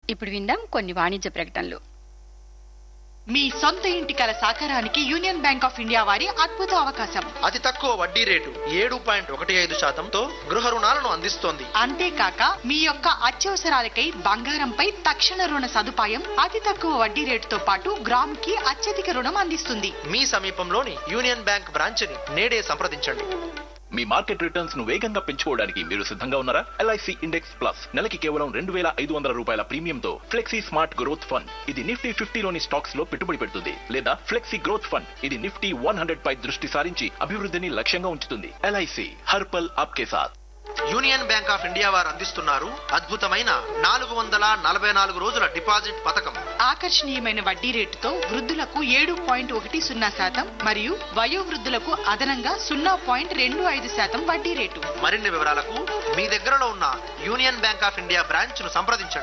ఇప్పుడు విందాం కొన్ని వాణిజ్య ప్రకటనలు. మీ సొంత ఇంటి కల సాకారానికి యూనియన్ బ్యాంక్ ఆఫ్ ఇండియా వారి అద్భుత అవకాశం. అతి తక్కువ వడ్డీ రేటు 7.15% గృహ రుణాలను అందిస్తోంది. అంతేకాక మీ యొక్క అత్యవసరాలకై బంగారంపై తక్షణ రుణ సదుపాయం, అతి తక్కువ వడ్డీ రేటుతో పాటు గ్రాముకి అత్యధిక రుణం అందిస్తుంది. మీ సమీపంలోని యూనియన్ బ్యాంక్ బ్రాంచ్ని నేడే సంప్రదించండి. మీ మార్కెట్ రిటర్న్స్ ను వేగంగా పెంచుకోవడానికి మీరు సిద్ధంగా ఉన్నారా? ఎల్ఐసి ఇండెక్స్ ప్లస్ నెలకి కేవలం 2,500 రూపాయల ప్రీమియంతో ఫ్లెక్సీ స్మార్ట్ గ్రోత్ ఫండ్. ఇది నిఫ్టీ 50లోని స్టాక్స్ లో పెట్టుబడి పెడుతుంది. లేదా ఫ్లెక్సీ గ్రోత్ ఫండ్, ఇది నిఫ్టీ 100 పై దృష్టి సారించి అభివృద్ధిని లక్ష్యంగా ఉంచుతుంది. ఎల్ఐసి హర్ పల్ ఆప్కే సాథ్. యూనియన్ బ్యాంక్ ఆఫ్ ఇండియా వారు అందిస్తున్నారు అద్భుతమైన 444 రోజుల డిపాజిట్ పథకం. ఆకర్షణీయమైన వడ్డీ రేటుతో వృద్ధులకు 7.10% మరియు వయోవృద్ధులకు అదనంగా 0.25% వడ్డీ రేటు. మరిన్ని వివరాలకు మీ దగ్గరలో ఉన్న union bank of India branch ను సంప్రదించండి.